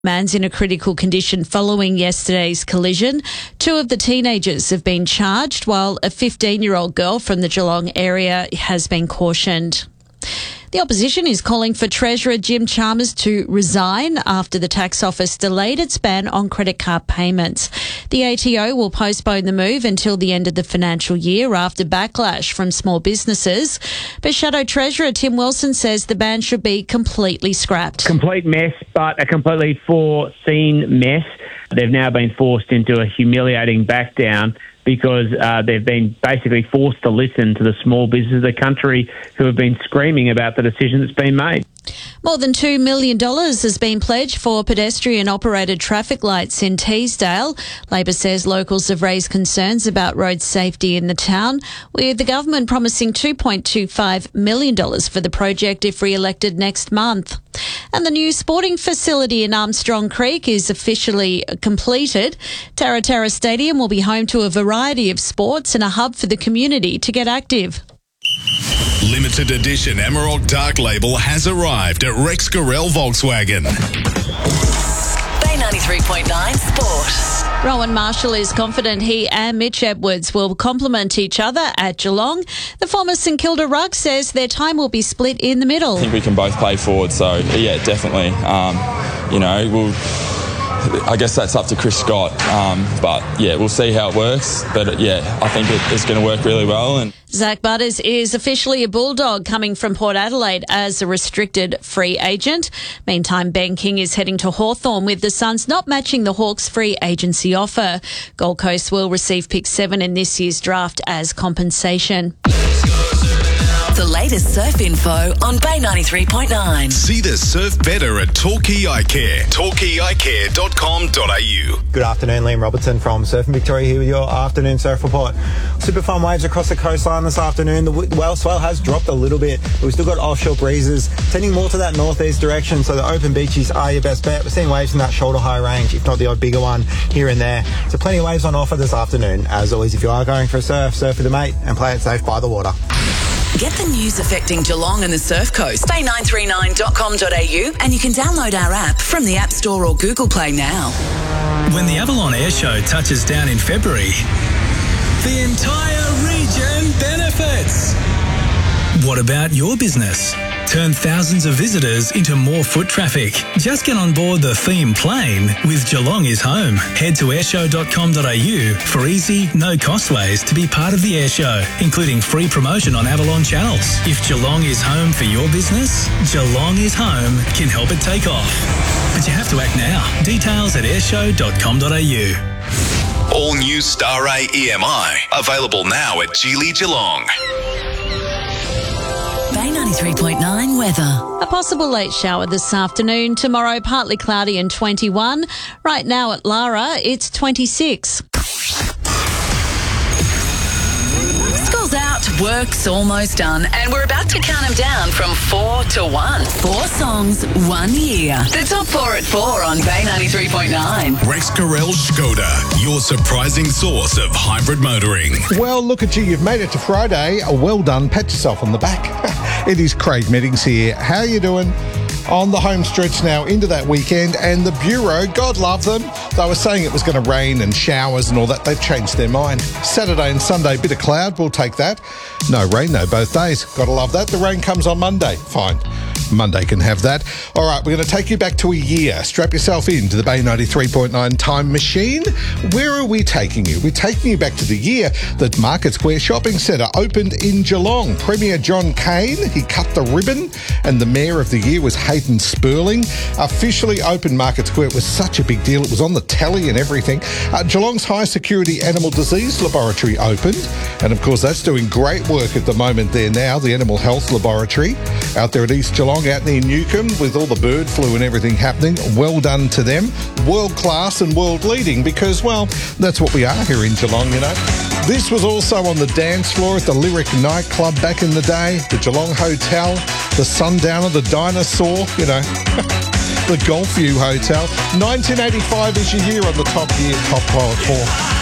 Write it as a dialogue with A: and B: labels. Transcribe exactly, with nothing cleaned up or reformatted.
A: Man's in a critical condition following yesterday's collision. Two of the teenagers have been charged, while a fifteen-year-old girl from the Geelong area has been cautioned. The opposition is calling for Treasurer Jim Chalmers to resign after the tax office delayed its ban on credit card payments. The A T O will postpone the move until the end of the financial year after backlash from small businesses. But Shadow Treasurer Tim Wilson says the ban should be completely scrapped.
B: Complete mess, but a completely foreseen mess. They've now been forced into a humiliating back down because uh, they've been basically forced to listen to the small businesses of the country who have been screaming about the decision that's been made.
A: More than two million dollars has been pledged for pedestrian-operated traffic lights in Teesdale. Labor says locals have raised concerns about road safety in the town, with the government promising two point two five million dollars for the project if re-elected next month. And the new sporting facility in Armstrong Creek is officially completed. Tara Tara Stadium will be home to a variety of sports and a hub for the community to get active.
C: Limited edition Emerald Dark Label has arrived at Rex Gorell Volkswagen.
D: Bay ninety-three point nine Sport.
A: Rowan Marshall is confident he and Mitch Edwards will complement each other at Geelong. The former St Kilda ruck says their time will be split in the middle.
E: I think we can both play forward, so yeah, definitely. Um, you know, we'll. I guess that's up to Chris Scott, um, but yeah, we'll see how it works. But yeah, I think it, it's going to work really well. And
A: Zach Butters is officially a Bulldog coming from Port Adelaide as a restricted free agent. Meantime, Ben King is heading to Hawthorn with the Suns not matching the Hawks' free agency offer. Gold Coast will receive pick seven in this year's draft as compensation.
D: The latest surf info on Bay ninety-three point nine.
C: See the surf better at Torquay Eye Care. torquay eye care dot com dot a u.
F: Good afternoon, Liam Robertson from Surfing Victoria here with your afternoon surf report. Super fun waves across the coastline this afternoon. The whale swell has dropped a little bit, but we've still got offshore breezes tending more to that northeast direction, so the open beaches are your best bet. We're seeing waves in that shoulder high range, if not the odd bigger one here and there. So plenty of waves on offer this afternoon. As always, if you are going for a surf, surf with a mate and play it safe by the water.
D: Get the news affecting Geelong and the Surf Coast. bay nine three nine dot com dot a u, and you can download our app from the App Store or Google Play now.
G: When the Avalon Air Show touches down in February, the entire region benefits. What about your business? Turn thousands of visitors into more foot traffic. Just get on board the theme plane with Geelong is Home. Head to airshow dot com dot a u for easy, no-cost ways to be part of the air show, including free promotion on Avalon channels. If Geelong is home for your business, Geelong is Home can help it take off. But you have to act now. Details at airshow dot com dot a u.
C: All new Star A E M I. Available now at Geely Geelong.
D: Bay ninety-three point nine weather.
A: A possible late shower this afternoon. Tomorrow, partly cloudy and twenty-one. Right now at Lara, it's twenty-six.
D: School's out, work's almost done, and we're about to count them down from four to one. Four songs, one year. The top four at four on Bay ninety-three point nine.
C: Rex Gorell Skoda, your surprising source of hybrid motoring.
H: Well, look at you. You've made it to Friday. Well done. Pat yourself on the back. It is Craig Meddings here. How are you doing? On the home stretch now into that weekend, and the Bureau, God love them, they were saying it was going to rain and showers and all that. They've changed their mind. Saturday and Sunday, bit of cloud, we'll take that. No rain though, both days. Gotta love that. The rain comes on Monday. Fine. Monday can have that. All right, we're going to take you back to a year. Strap yourself into the Bay ninety-three point nine time machine. Where are we taking you? We're taking you back to the year that Market Square Shopping Centre opened in Geelong. Premier John Cain, he cut the ribbon, and the Mayor of the Year was Hayden Sperling. Officially opened Market Square. It was such a big deal. It was on the telly and everything. Uh, Geelong's high security animal disease laboratory opened, and of course that's doing great work at the moment there now, the Animal Health Laboratory out there at East Geelong, out near Newcombe, with all the bird flu and everything happening. Well done to them. World class and world leading, because, well, that's what we are here in Geelong, you know. This was also on the dance floor at the Lyric nightclub back in the day, the Geelong Hotel, the Sundowner, the Dinosaur, you know, the Golfview Hotel. nineteen eighty-five is your year on the top year, top four.